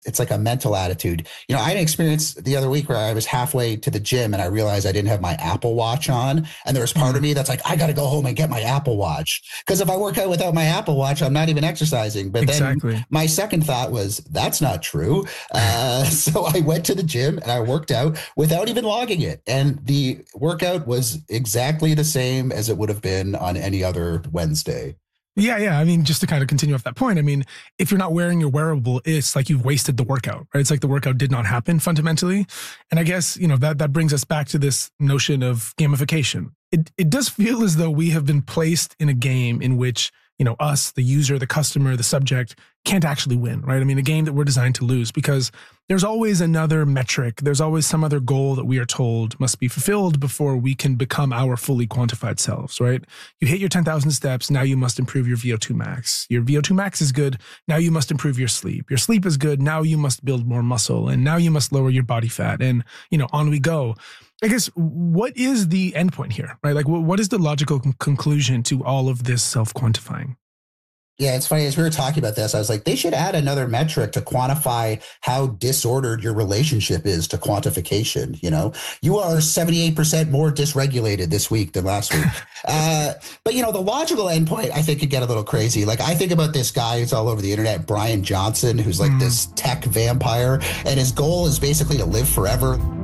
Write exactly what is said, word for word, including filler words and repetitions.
it's like a mental attitude. You know, I had an experience the other week where I was halfway to the gym and I realized I didn't have my Apple Watch on. And there was part of me that's like, I got to go home and get my Apple Watch. Because if I work out without my Apple Watch, I'm not even exercising. But exactly. then my second thought was, that's not true. Uh, so I went to the gym and I worked out without even logging it. And the workout was exactly the same as it would have been on any other Wednesday. Yeah, yeah. I mean, just to kind of continue off that point, I mean, if you're not wearing your wearable, it's like you've wasted the workout, right? It's like the workout did not happen fundamentally. And I guess, you know, that, that brings us back to this notion of gamification. It, it does feel as though we have been placed in a game in which, you know, us, the user, the customer, the subject, can't actually win, right? I mean, a game that we're designed to lose because there's always another metric. There's always some other goal that we are told must be fulfilled before we can become our fully quantified selves, right? You hit your ten thousand steps. Now you must improve your V O two max. Your V O two max is good. Now you must improve your sleep. Your sleep is good. Now you must build more muscle. And now you must lower your body fat. And, you know, on we go. I guess, what is the endpoint here, right? Like, what is the logical con- conclusion to all of this self-quantifying? Yeah, it's funny. As we were talking about this, I was like, they should add another metric to quantify how disordered your relationship is to quantification. You know, you are seventy-eight percent more dysregulated this week than last week. uh, but, you know, the logical endpoint, I think, could get a little crazy. Like, I think about this guy who's all over the internet, Brian Johnson, who's like mm. this tech vampire, and his goal is basically to live forever.